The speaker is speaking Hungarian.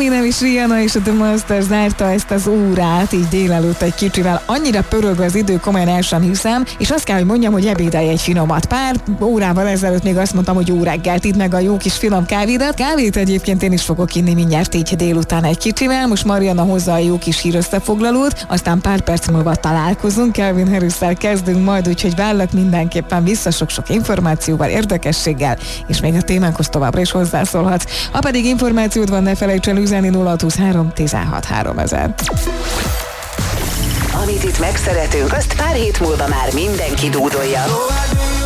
Eminem és Rihanna és a The Monster zárta ezt az órát, így délelőtt egy kicsivel. Annyira pörög az idő, komolyan el sem hiszem, és azt kell, hogy mondjam, hogy ebédelj egy finomat. Pár órával ezelőtt még azt mondtam, hogy jó reggelt, idd meg a jó kis finom kávédat. Kávét egyébként én is fogok inni mindjárt így délután egy kicsivel. Most Mariana hozza a jó kis hírösszefoglalót, aztán pár perc múlva találkozunk. Calvin Harris-szel kezdünk majd, úgyhogy várlak mindenképpen vissza sok-sok információval, érdekességgel, és még a témánkhoz továbbra is hozzászólhatsz. Ha pedig információd van, ne felejts el üzenni 0623 16 3000. Amit itt megszeretünk, azt pár hét múlva már mindenki dúdolja.